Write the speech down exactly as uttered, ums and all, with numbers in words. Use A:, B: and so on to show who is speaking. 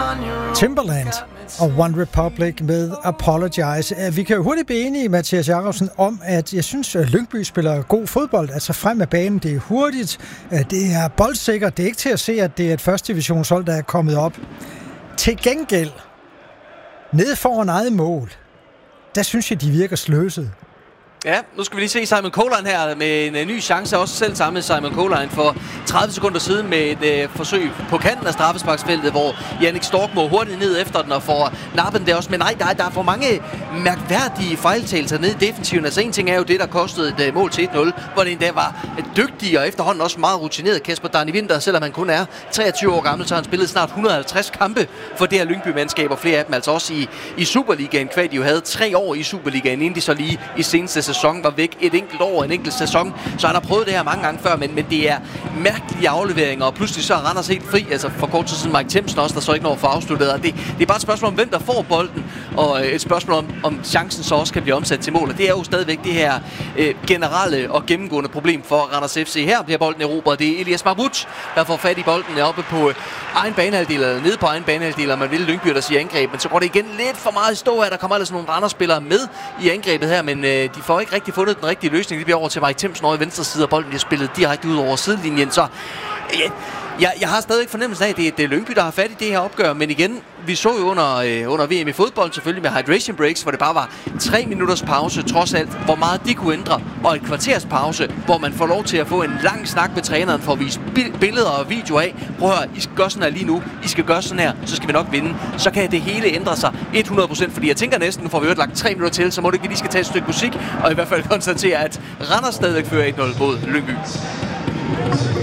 A: Timberland og One Republic med Apologize. Vi kan jo hurtigt blive enige, Mathias Jakobsen, om, at jeg synes, at Lyngby spiller god fodbold. Altså frem af banen, det er hurtigt, det er boldsikkert. Det er ikke til at se, at det er et første divisionshold, der er kommet op. Til gengæld, nede foran eget mål, der synes jeg, de virker sløset.
B: Ja, nu skal vi lige se Simon Kolein her med en, en ny chance, også selv sammen med Simon Kolein for tredive sekunder siden med et øh, forsøg på kanten af straffesparksfeltet, hvor Jannik Stork må hurtigt ned efter den og får nappen der også. Men nej, der, der er for mange mærkværdige fejltagelser nede i defensiven. Altså en ting er jo det, der kostede et øh, mål til et nul, hvor det endda var dygtig og efterhånden også meget rutineret Kasper Dani Winther, selvom han kun er treogtyve år gammel, så har han spillet snart et hundrede og halvtreds kampe for det her Lyngby-mandskab, og flere af dem altså også i, i Superligaen, kvad de jo havde tre år i Superligaen, inden de så lige i seneste sæson var væk et enkelt år, en enkelt sæson, så han har prøvet det her mange gange før, men, men det er mærkelige afleveringer, og pludselig så er Randers helt fri, altså for kort tid siden Mike Themsen også, der så ikke når for afsluttet, og det, det er bare et spørgsmål om, hvem der får bolden, og et spørgsmål om, om chancen så også kan blive omsat til mål, og det er jo stadigvæk det her øh, generelle og gennemgående problem for Randers F C. Her bliver bolden erobret, det er Elias Mahmoud, der får fat i bolden oppe på egen banehalvdel, eller nede på egen banehalvdel, og man vil Lyngby, der siger angreb, men så går det igen lidt for meget i stå her, der kommer altså nogle Randers-spillere med i angrebet her, men øh, de får ikke rigtig fundet den rigtige løsning. Det bliver over til Mike Themsen over i venstre side, og bolden bliver spillet direkte ud over sidelinjen, så øh, jeg, jeg har stadig ikke fornemmelsen af, at det, det er Lyngby, der har fat i det her opgør, men igen, vi så jo under, øh, under V M i fodbold selvfølgelig med hydration breaks, hvor det bare var tre minutters pause, trods alt, hvor meget de kunne ændre, og et kvarters pause, hvor man får lov til at få en lang snak med træneren for at vise billeder og videoer af. Prøv at høre, I skal gøre sådan her lige nu, I skal gøre sådan her, så skal vi nok vinde. Så kan det hele ændre sig hundrede procent, fordi jeg tænker næsten, nu får vi jo lagt tre minutter til, så må det ikke lige skal tage et stykke musik, og i hvert fald konstatere, at Randers stadigvæk fører et nul mod Lyngby.